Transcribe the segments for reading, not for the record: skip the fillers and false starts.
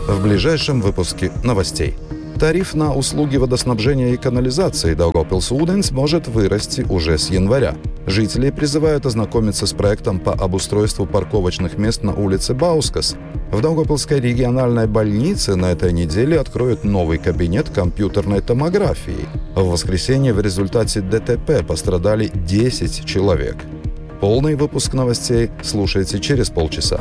в ближайшем выпуске новостей. Тариф на услуги водоснабжения и канализации Daugavpils может вырасти уже с января. Жители призывают ознакомиться с проектом по обустройству парковочных мест на улице Баускас. В Daugavpilской региональной больнице на этой неделе откроют новый кабинет компьютерной томографии. В воскресенье в результате ДТП пострадали 10 человек. Полный выпуск новостей слушайте через полчаса.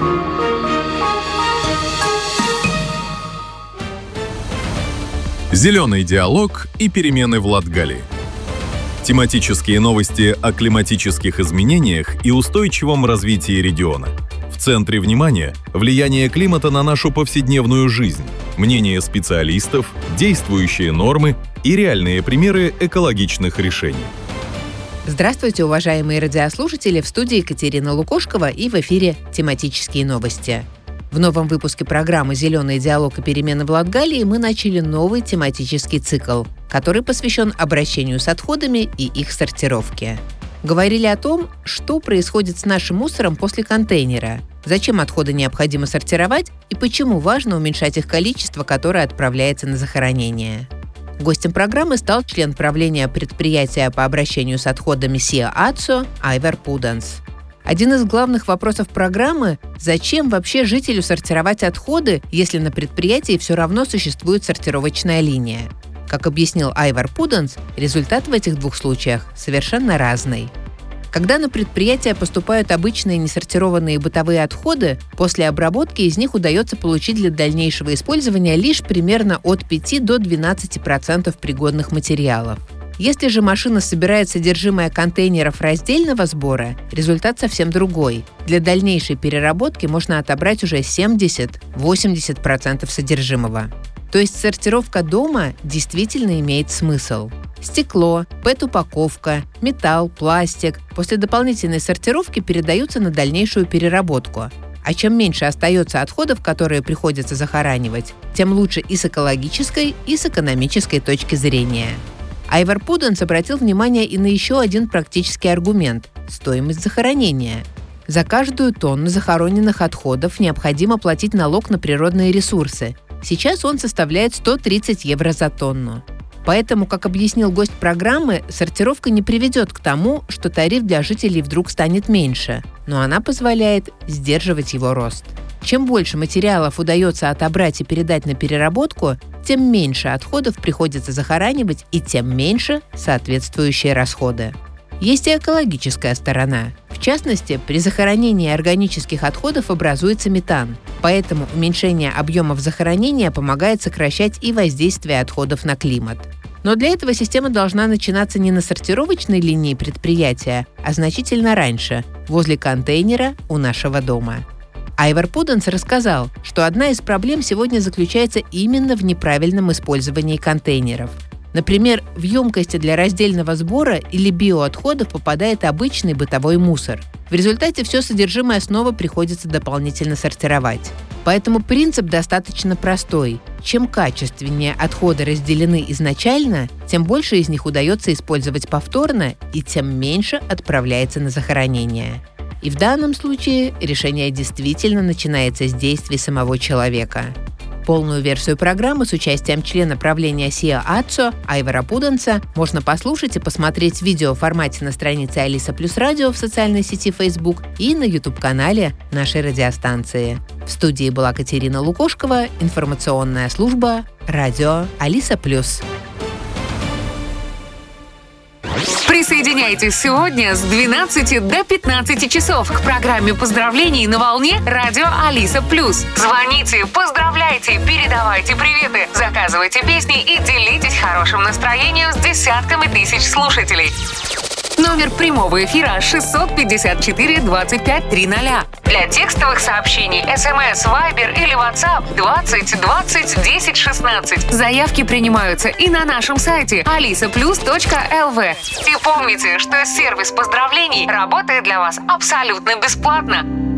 Зеленый диалог и перемены в Латгалии. Тематические новости о климатических изменениях и устойчивом развитии региона. В центре внимания – влияние климата на нашу повседневную жизнь, мнения специалистов, действующие нормы и реальные примеры экологичных решений. Здравствуйте, уважаемые радиослушатели! В студии Екатерина Лукошкова и в эфире «Тематические новости». В новом выпуске программы «Зеленый диалог и перемены в Латгалии» мы начали новый тематический цикл, который посвящен обращению с отходами и их сортировке. Говорили о том, что происходит с нашим мусором после контейнера, зачем отходы необходимо сортировать и почему важно уменьшать их количество, которое отправляется на захоронение. Гостем программы стал член правления предприятия по обращению с отходами Sia Atso Айвар Пуданс. Один из главных вопросов программы – зачем вообще жителю сортировать отходы, если на предприятии все равно существует сортировочная линия? Как объяснил Айвар Пуданс, результат в этих двух случаях совершенно разный. Когда на предприятие поступают обычные несортированные бытовые отходы, после обработки из них удается получить для дальнейшего использования лишь примерно от 5 до 12% пригодных материалов. Если же машина собирает содержимое контейнеров раздельного сбора, результат совсем другой. Для дальнейшей переработки можно отобрать уже 70-80% содержимого. То есть сортировка дома действительно имеет смысл. Стекло, ПЭТ-упаковка, металл, пластик после дополнительной сортировки передаются на дальнейшую переработку. А чем меньше остается отходов, которые приходится захоранивать, тем лучше и с экологической, и с экономической точки зрения. Айвар Пуданс обратил внимание и на еще один практический аргумент – стоимость захоронения. За каждую тонну захороненных отходов необходимо платить налог на природные ресурсы. Сейчас он составляет 130 евро за тонну. Поэтому, как объяснил гость программы, сортировка не приведет к тому, что тариф для жителей вдруг станет меньше, но она позволяет сдерживать его рост. Чем больше материалов удается отобрать и передать на переработку, тем меньше отходов приходится захоранивать и тем меньше соответствующие расходы. Есть и экологическая сторона. В частности, при захоронении органических отходов образуется метан, поэтому уменьшение объемов захоронения помогает сокращать и воздействие отходов на климат. Но для этого система должна начинаться не на сортировочной линии предприятия, а значительно раньше, возле контейнера у нашего дома. Айвар Пуданс рассказал, что одна из проблем сегодня заключается именно в неправильном использовании контейнеров. Например, в емкости для раздельного сбора или биоотходов попадает обычный бытовой мусор. В результате все содержимое снова приходится дополнительно сортировать. Поэтому принцип достаточно простой. Чем качественнее отходы разделены изначально, тем больше из них удается использовать повторно и тем меньше отправляется на захоронение. И в данном случае решение действительно начинается с действий самого человека. Полную версию программы с участием члена правления Sia Atso Айвара Пуданса можно послушать и посмотреть в видеоформате на странице Алиса Плюс Радио в социальной сети Facebook и на YouTube-канале нашей радиостанции. В студии была Екатерина Лукошкова, информационная служба «Радио Алиса Плюс». Присоединяйтесь сегодня с 12 до 15 часов к программе поздравлений на волне радио Алиса Плюс. Звоните, поздравляйте, передавайте приветы, заказывайте песни и делитесь хорошим настроением с десятками тысяч слушателей. Номер прямого эфира 654 25 300. Для текстовых сообщений СМС, Viber или WhatsApp 20 20 10 16. Заявки принимаются и на нашем сайте alisaplus.lv. И помните, что сервис поздравлений работает для вас абсолютно бесплатно.